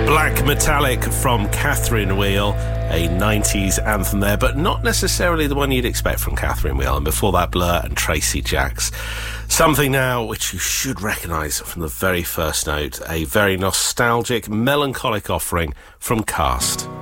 Black Metallic from Catherine Wheel, a 90s anthem there, but not necessarily the one you'd expect from Catherine Wheel. And before that, Blur and Tracy Jacks. Something now which you should recognise from the very first note, a very nostalgic, melancholic offering from Cast.